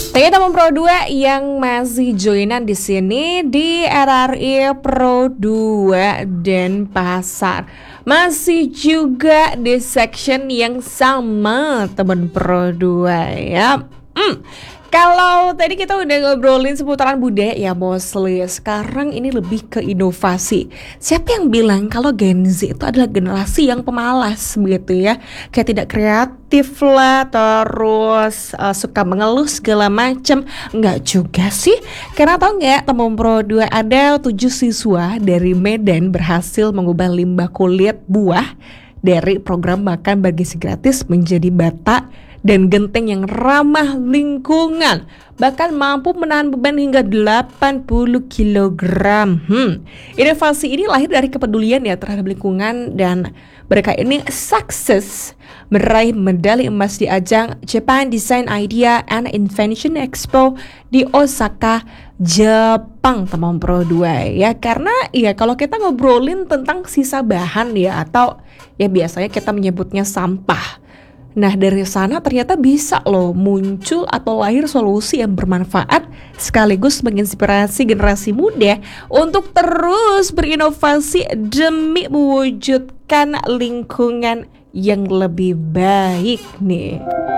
Teman-teman Pro 2 yang masih joinan di sini di RRI Pro 2 Denpasar. Masih juga di section yang sama teman Pro 2 ya. Kalau tadi kita udah ngobrolin seputaran budaya ya mostly, sekarang ini lebih ke inovasi. Siapa yang bilang kalau Gen Z itu adalah generasi yang pemalas begitu ya? Kayak tidak kreatif lah, terus suka mengeluh segala macam. Enggak juga sih. Karena tau nggak teman Pro 2 ada 7 siswa dari Medan berhasil mengubah limbah kulit buah dari program makan bergizi gratis menjadi bata dan genteng yang ramah lingkungan, bahkan mampu menahan beban hingga 80 kg. Inovasi ini lahir dari kepedulian ya terhadap lingkungan, dan mereka ini sukses meraih medali emas di ajang Japan Design Idea and Invention Expo di Osaka, Jepang, teman Pro 2 ya. Karena ya kalau kita ngobrolin tentang sisa bahan ya, atau ya biasanya kita menyebutnya sampah. Nah dari sana ternyata bisa loh muncul atau lahir solusi yang bermanfaat sekaligus menginspirasi generasi muda untuk terus berinovasi demi mewujudkan lingkungan yang lebih baik nih.